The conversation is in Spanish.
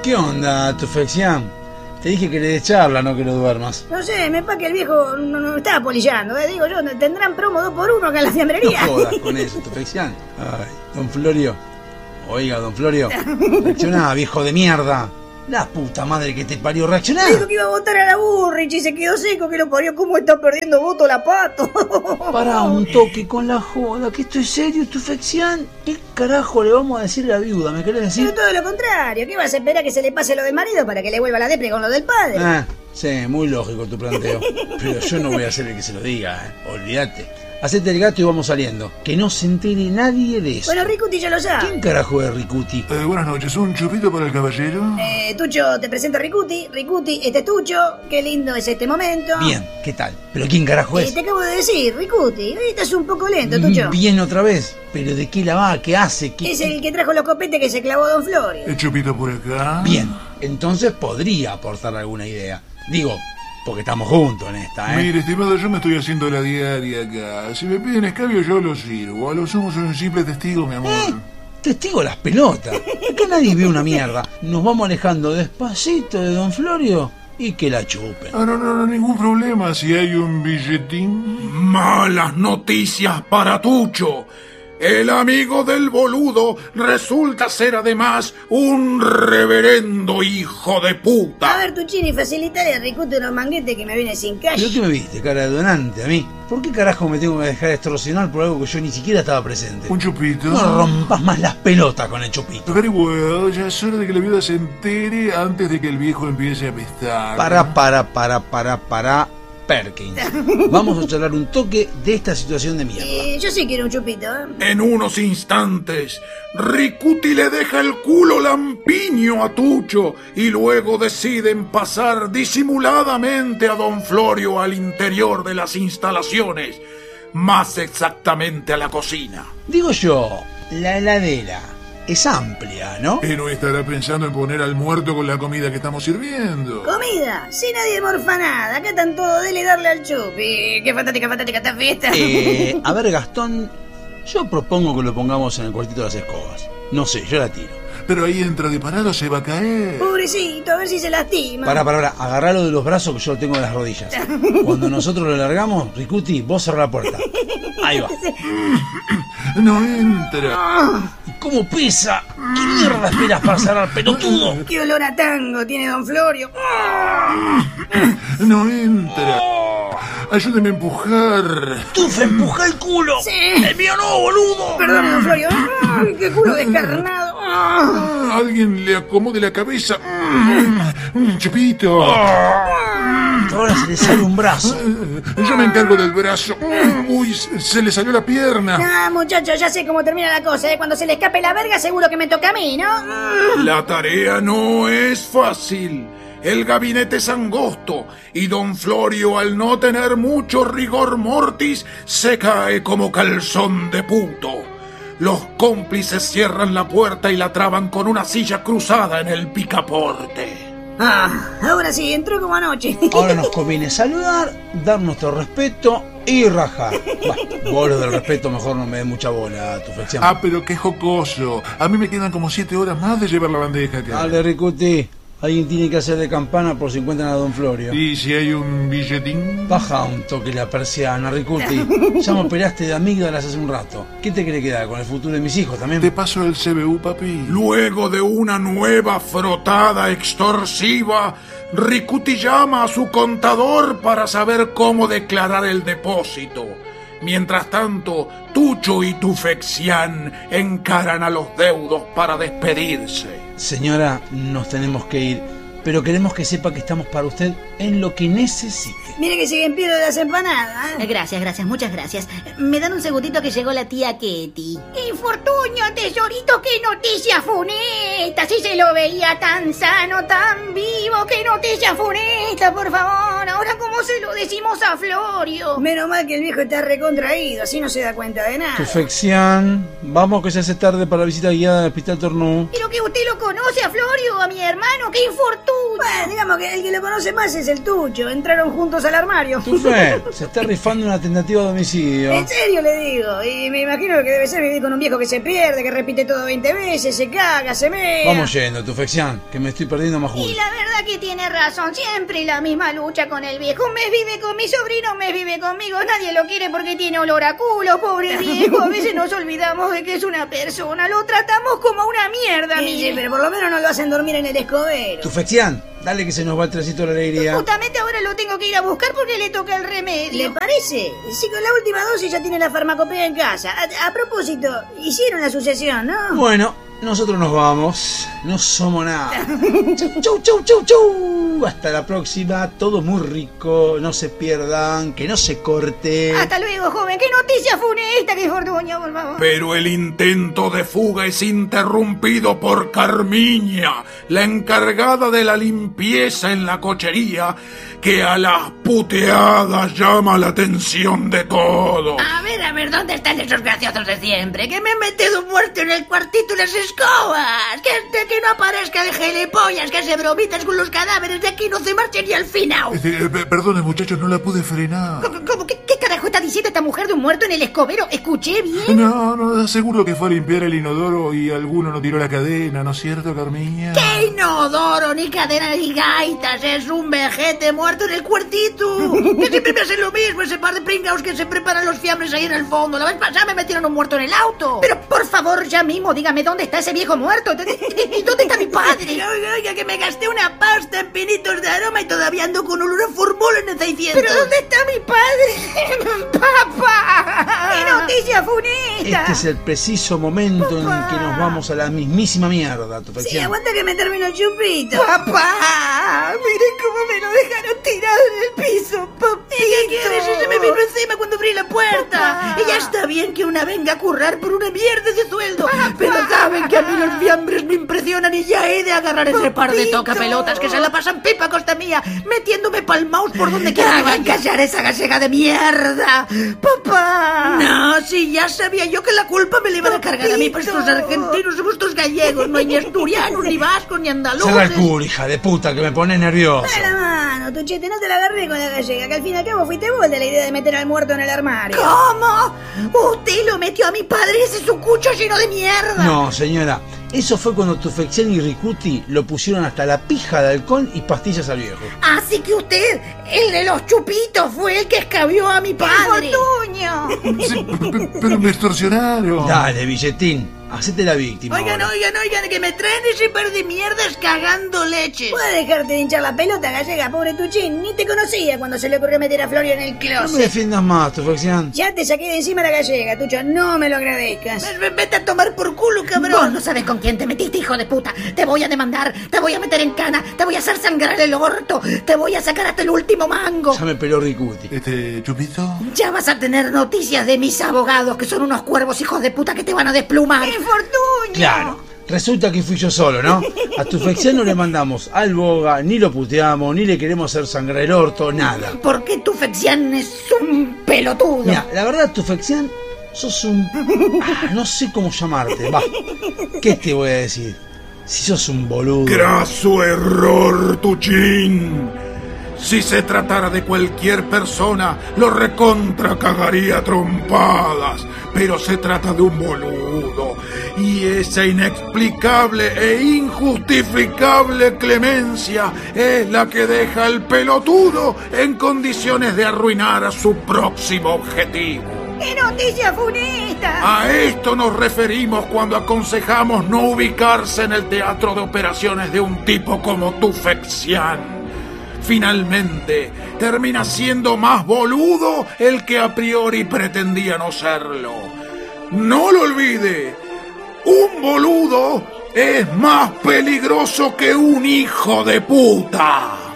¿Qué onda, Tufección? Te dije que le des charla, no que lo duermas. No sé, me pa' que el viejo no estaba polillando, Digo yo, tendrán promo 2x1 acá en la fiambrería. No jodas con eso, Tufección. Ay, don Florio. Oiga, don Florio. Reaccioná, viejo de mierda. La puta madre que te parió, reaccioná. Dijo que iba a votar a la Burrich y se quedó seco, que lo parió. ¿Cómo está perdiendo voto la Pato? Pará un toque con la joda, que esto es serio, Tufección. ¿Qué carajo le vamos a decir a la viuda? ¿Me querés decir? Pero todo lo contrario, ¿qué vas a esperar que se le pase lo del marido para que le vuelva la depre con lo del padre? Ah, sí, muy lógico tu planteo. Pero yo no voy a ser el que se lo diga, Olvídate. Hacete el gato y vamos saliendo. Que no se entere nadie de eso. Bueno, Ricuti ya lo sabe. ¿Quién carajo es Ricuti? Buenas noches, ¿un chupito para el caballero? Tucho, te presento a Ricuti. Ricuti, este es Tucho. Qué lindo es este momento. Bien, ¿qué tal? ¿Pero quién carajo es? Te acabo de decir, Ricuti. Estás un poco lento, Tucho. Bien otra vez. ¿Pero de qué la va? ¿Qué hace? ¿Qué... Es el que trajo los copetes que se clavó Don Florio. El chupito por acá. Bien, entonces podría aportar alguna idea. Digo, porque estamos juntos en esta, Mire, estimado, yo me estoy haciendo la diaria acá. Si me piden escabio, yo lo sirvo. A lo sumo soy un simple testigo, mi amor. Testigo las pelotas. Acá nadie ve una mierda. Nos vamos alejando despacito de don Florio y que la chupen. No, ningún problema si hay un billetín. Malas noticias para Tucho. El amigo del boludo resulta ser además un reverendo hijo de puta. A ver, Tuchini, facilitale a Ricuti unos manguetes que me viene sin cash. ¿Pero qué me viste, cara de donante, a mí? ¿Por qué carajo me tengo que dejar extorsionar por algo que yo ni siquiera estaba presente? ¿Un chupito? No rompas más las pelotas con el chupito. Very well, ya es hora de que la viuda se entere antes de que el viejo empiece a apestar. Para, Perkins. Vamos a charlar un toque de esta situación de mierda. Yo sí quiero un chupito, En unos instantes, Ricuti le deja el culo lampiño a Tucho y luego deciden pasar disimuladamente a don Florio al interior de las instalaciones, más exactamente a la cocina. Digo yo, la heladera es amplia, ¿no? ¿No estará pensando en poner al muerto con la comida que estamos sirviendo? Comida, si nadie morfa nada, acá están todos, dele darle al chupi. Qué fantástica esta fiesta. A ver, Gastón, yo propongo que lo pongamos en el cuartito de las escobas. No sé, yo la tiro. Pero ahí entra de parado, se va a caer. Pobrecito, a ver si se lastima. Pará, agarralo de los brazos que yo lo tengo de las rodillas. Cuando nosotros lo largamos, Ricuti, vos cerrá la puerta. Ahí va. No entra. ¿Y cómo pesa? ¿Qué mierda esperas para cerrar, pelotudo? Qué olor a tango tiene don Florio. No entra. Ayúdeme a empujar. ¡Tufe, empuja el culo! Sí. ¡El mío no, boludo! Perdón, don Florio. Ay, qué culo descarnado. Alguien le acomode la cabeza. Chupito. Ahora se le sale un brazo. Yo me encargo del brazo. Uy, se le salió la pierna. Ah, muchachos, ya sé cómo termina la cosa, Cuando se le escape la verga, seguro que me toca a mí, ¿no? La tarea no es fácil. El gabinete es angosto y don Florio, al no tener mucho rigor mortis, se cae como calzón de puto. Los cómplices cierran la puerta y la traban con una silla cruzada en el picaporte. Ahora sí, entró como anoche. Ahora nos conviene saludar, dar nuestro respeto y rajar. Vos lo del respeto mejor no me dé mucha bola, Tufección. Pero qué jocoso. A mí me quedan como 7 horas más de llevar la bandeja acá. Dale, Ricuti. Alguien tiene que hacer de campana por si encuentran a don Florio. ¿Y si hay un billetín? Baja un toque la persiana, Ricuti. Ya me operaste de amígdalas hace un rato. ¿Qué te quiere quedar con el futuro de mis hijos también? Te paso el CBU, papi. Luego de una nueva frotada extorsiva, Ricuti llama a su contador para saber cómo declarar el depósito. Mientras tanto, Tucho y Tufección encaran a los deudos para despedirse. Señora, nos tenemos que ir, pero queremos que sepa que estamos para usted en lo que necesite. Mire que sigue en pie de las empanadas. Gracias, muchas gracias. Me dan un segundito que llegó la tía Ketty. Infortunio, tesorito, qué noticia funesta. Si se lo veía tan sano, tan vivo, qué noticia funesta, por favor. Ahora, ¿cómo se lo decimos a Florio? Menos mal que el viejo está recontraído, así no se da cuenta de nada. Tufección, vamos que se hace tarde para la visita guiada del Hospital Tornú. Pero que usted lo conoce a Florio, a mi hermano, qué infortunio. Bueno, digamos que el que lo conoce más es el Tucho. Entraron juntos al armario. Tufe, se está rifando una tentativa de homicidio. En serio le digo. Y me imagino que debe ser vivir con un viejo que se pierde, que repite todo 20 veces, se caga, se mea. Vamos yendo, Tufección, que me estoy perdiendo más Y justo. la verdad que tiene razón, siempre la misma lucha con el viejo. Un mes vive con mi sobrino, un mes vive conmigo. Nadie lo quiere porque tiene olor a culo, pobre viejo. A veces nos olvidamos de que es una persona. Lo tratamos como una mierda, Sí, mire. pero por lo menos no lo hacen dormir en el escobero. Tufección, dale que se nos va el trencito de la alegría. Justamente ahora lo tengo que ir a buscar porque le toca el ¿Le remedio. parece? Si con la última dosis ya tiene la farmacopea en casa. A propósito, hicieron la sucesión, ¿no? Bueno, nosotros nos vamos. No somos nada. Chau, chau, chau, chau, chau. Hasta la próxima. Todo muy rico. No se pierdan. Que no se corte. Hasta luego, joven. ¿Qué noticia funesta, que Fortuño, por favor? Pero el intento de fuga es interrumpido por Carmiña, la encargada de la limpieza en la cochería, que a las puteadas llama la atención de todos. A ver, ¿dónde están esos graciosos de siempre? Que me han metido muerto en el cuartito y las escobas. Que no aparezca el gilipollas que hace bromitas con los cadáveres de aquí no se marche ni al final. Perdone, muchachos, no la pude frenar. ¿Cómo? ¿Qué carajo está diciendo esta mujer de un muerto en el escobero? ¿Escuché bien? No, seguro que fue a limpiar el inodoro y alguno no tiró la cadena, ¿no es cierto, Carmiña? ¡Qué inodoro, ni cadena, ni gaitas! Es un vejete muerto en el cuartito. Que siempre me hacen lo mismo, ese par de pringaos que se preparan los fiambres ahí en el fondo. La vez pasada me metieron un muerto en el auto. Pero por favor, ya mismo, dígame dónde está ese viejo muerto. ¿Y dónde está mi padre? Oiga, que me gasté una pasta en pinitos de aroma y todavía ando con olor a formol en el 600. ¿Pero dónde está mi padre? ¡Papá! ¡Qué noticia funesta! Este es el preciso momento en el que nos vamos a la mismísima mierda, Sí, Tufección. aguanta que me termino el chupito. ¡Papá! Miren cómo me lo dejaron tirado en el piso, papá. ¿Qué quieres? Se me vino encima cuando abrí la puerta. Papá. Y ya está bien que una venga a currar por una mierda de sueldo. Pero saben que a mí los fiambres me impresionan y ya he de agarrar ese par de Papito. tocapelotas que se la pasan pipa a costa mía, metiéndome pa'l mouse por donde quiera que Hagan vaya. callar esa gallega de mierda. ¡Papá! No, sí, ya sabía yo que la culpa me la iban a cargar a mí, pues estos argentinos y estos gallegos. No hay ni asturianos, ni vascos, ni andaluces. Cerra el culo, hija de puta, que me pones nervioso. Dale la mano, Tuchete, no te la agarré con la gallega, que al fin y al cabo fuiste vos el de la idea de meter al muerto en el armario. ¿Cómo? Usted lo metió a mi padre y ese sucucho lleno de mierda. No, señora. Eso fue cuando Tufección y Ricuti lo pusieron hasta la pija de halcón y pastillas al viejo. Así que usted, el de los chupitos, fue el que escabió a mi padre. ¡Fortuño! Sí, pero me extorsionaron. Dale, billetín. Hacete la víctima. Oigan, ahora. que me traen ese par de mierdas cagando leche. Puedes dejarte de hinchar la pelota, gallega, pobre Tuchín. Ni te conocía cuando se le ocurrió meter a Florio en el No closet. me defiendas más, Tufección. Ya te saqué de encima la gallega, Tucho, no me lo agradezcas. Vete a tomar por culo, cabrón. Vos no sabes con quién te metiste, hijo de puta. Te voy a demandar, te voy a meter en cana, te voy a hacer sangrar el orto, te voy a sacar hasta el último mango. Ya me peló Ricuti. Chupito. Ya vas a tener noticias de mis abogados, que son unos cuervos hijos de puta que te van a desplumar. ¡Qué Fortuño! Claro. Resulta que fui yo solo, ¿no? A Tufección no le mandamos al boga, ni lo puteamos, ni le queremos hacer sangrar el orto, nada. Porque tu Fexian es un pelotudo. Mira, la verdad, Tufección, sos un... no sé cómo llamarte, va. ¿Qué te voy a decir? Si sos un boludo. Graso error, Tuchín. Si se tratara de cualquier persona, lo recontra cagaría a trompadas. Pero se trata de un boludo. Y esa inexplicable e injustificable clemencia es la que deja al pelotudo en condiciones de arruinar a su próximo objetivo. ¡Qué noticia funesta! A esto nos referimos cuando aconsejamos no ubicarse en el teatro de operaciones de un tipo como Tufección. Finalmente, termina siendo más boludo el que a priori pretendía no serlo. No lo olvide, un boludo es más peligroso que un hijo de puta.